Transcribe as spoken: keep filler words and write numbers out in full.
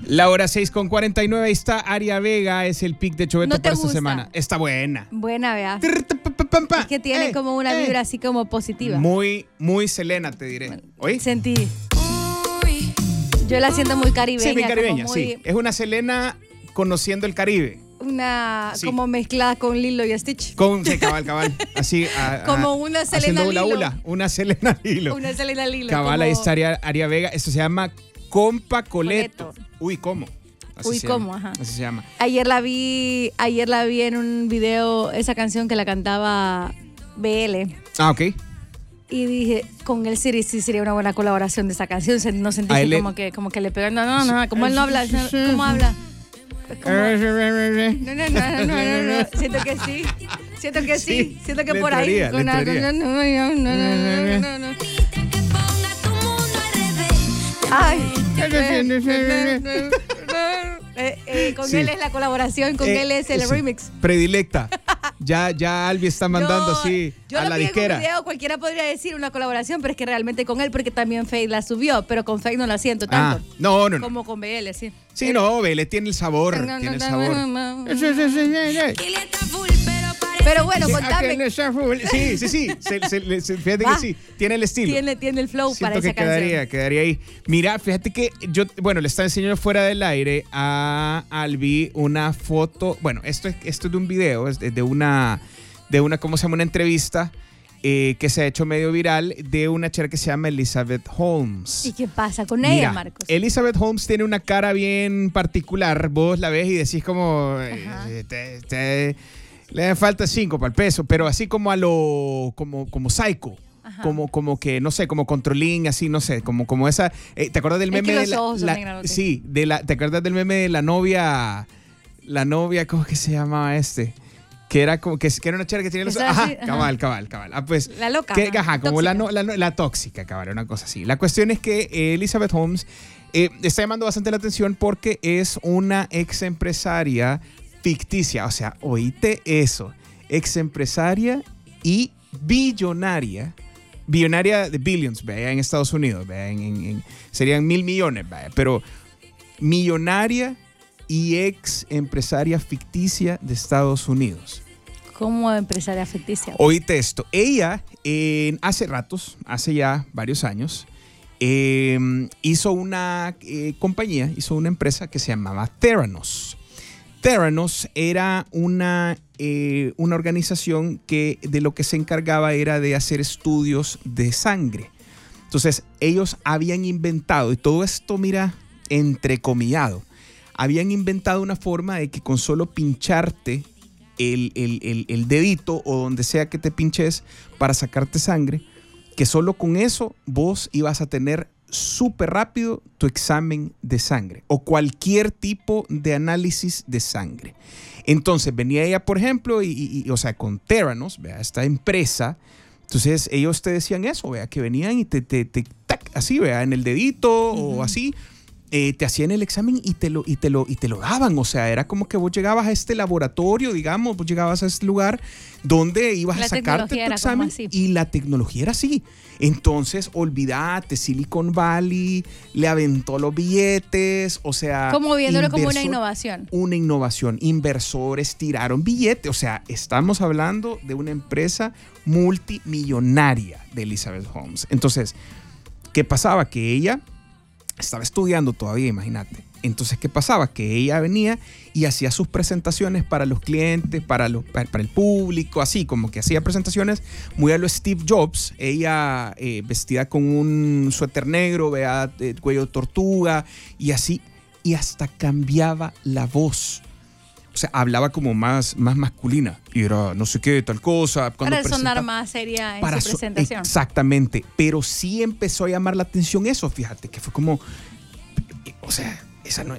La hora seis con cuarenta y nueve, ahí está Aria Vega, es el pick de Choveto ¿No te para esta gusta? semana. Está buena. Buena, vea. Es que tiene Eh, como una eh. vibra así como positiva. Muy, muy Selena, te diré. ¿Oí? Sentí. Yo la siento muy caribeña. Sí, muy caribeña, como muy, sí. Es una Selena conociendo el Caribe. Una Sí. como mezclada con Lilo y Stitch. Con, sí, cabal, cabal. Así. a- a- Como una Selena haciendo hula Lilo. hula, una Selena Lilo. Una Selena Lilo. Cabal, como- ahí estaría Aria Vega. Esto se llama Compa Coleto. Coleto. Uy, ¿cómo? Así Uy, se ¿cómo? llama. Ajá. Así se llama. Ayer la vi, ayer la vi en un video, esa canción que la cantaba B L. Ah, ok. Y dije, con él sí, sí sería una buena colaboración de esa canción. Se- No sentí A que él le- como, que, como que le pegó. No, no, no. Como él no habla. ¿Cómo habla? Como- No, no, no, no, no, no, no. Siento que sí. Siento que sí. Sí, Siento que le por ahí. entraría, le Con algo. entraría. No, no, no, no, no, no, no, no. Ay. Eh, eh, con Sí. él es la colaboración, con Eh, él es el sí. remix. Predilecta. Ya, ya Albi está mandando No, así yo a lo la vi en un disquera. video, cualquiera podría decir una colaboración, pero es que realmente con él, porque también Faye la subió, pero con Faye no la siento Ah, tanto. no, no, no. Como con B L, sí. Sí, no, Vélez tiene el sabor. No, no, tiene el no, sabor. no, no, no. Sí, sí, sí, sí, sí. Pero bueno, Sí, contame. aquel está full. Sí, sí, sí. Se- se- se- fíjate Va. que sí. Tiene el estilo. Tiene, tiene el flow Siento para que esa quedaría, canción. quedaría ahí. Mira, fíjate que yo, bueno, le estaba enseñando fuera del aire a Albi una foto. Bueno, esto es, esto es de un video, es de, de una, de una, ¿cómo se llama? Una entrevista eh, que se ha hecho medio viral de una chica que se llama Elizabeth Holmes. ¿Y qué pasa con Mira, ella, Marcos? Elizabeth Holmes tiene una cara bien particular. Vos la ves y decís como... Ajá. eh, te- te- le falta cinco para el peso, pero así como a lo... como, como psycho. Ajá. Como, como que, no sé, como controlín, así, no sé, como, como esa... eh, ¿Te acuerdas del Es que meme de los la... ojos son la- bien grandotes. sí, de la, ¿te acuerdas del meme de la novia... La novia, ¿cómo es que se llamaba este? Que era como que, que era una chica que tenía los Está ajá, así, ajá. cabal, cabal, cabal. Ah, pues, La loca, que, ajá, ajá, como la, tóxica. no- la, no- la tóxica, cabal, una cosa así. La cuestión es que eh, Elizabeth Holmes eh, está llamando bastante la atención porque es una ex empresaria ficticia. O sea, oíste eso. Ex empresaria y billonaria. Billonaria de billions, vea, en Estados Unidos, vea, en, en- en- serían mil millones, vea, pero millonaria y ex empresaria ficticia de Estados Unidos. Como empresaria ficticia. Oíste esto. Ella, eh, hace ratos, hace ya varios años, eh, hizo una eh, compañía, hizo una empresa que se llamaba Theranos. Theranos era una, eh, una organización que de lo que se encargaba era de hacer estudios de sangre. Entonces, ellos habían inventado, y todo esto, mira, entrecomillado, habían inventado una forma de que con solo pincharte el, el- el- el dedito o donde sea que te pinches para sacarte sangre, que solo con eso vos ibas a tener súper rápido tu examen de sangre o cualquier tipo de análisis de sangre. Entonces venía ella, por ejemplo, y, y- y, o sea, con Theranos, vea, esta empresa. Entonces ellos te decían eso, vea, que venían y te, te, te tac, así, vea, en el dedito o así. eh, te hacían el examen y te, lo, y, te lo, y te lo daban. O sea, era como que vos llegabas a este laboratorio, digamos, vos llegabas a este lugar donde ibas La a sacarte tecnología tu era como examen así. y la tecnología era así. Entonces, olvídate, Silicon Valley le aventó los billetes, o sea... Como viéndolo como una inversor- innovación. Una innovación. Inversores tiraron billetes. O sea, estamos hablando de una empresa multimillonaria de Elizabeth Holmes. Entonces, ¿qué pasaba? Que ella estaba estudiando todavía, imagínate. Entonces, ¿qué pasaba? Que ella venía y hacía sus presentaciones para los clientes, para, los, para, para el público, así como que hacía presentaciones muy a lo Steve Jobs. Ella eh, vestida con un suéter negro, vea, eh, cuello de tortuga y así. Y hasta cambiaba la voz. O sea, hablaba como más, más masculina. Y era no sé qué, tal cosa. Cuando Para sonar presenta- más seria en para su so- presentación. Exactamente. Pero sí empezó a llamar la atención eso, fíjate, que fue como, o sea, esa no,